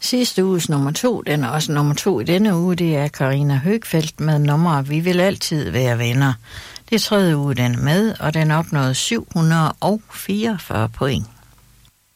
Sidste uges nummer 2, den er også nummer 2 i denne uge, det er Karina Høgfeldt med nummer Vi vil altid være venner. Det er tredje uge, den er med, og den opnåede 744 point.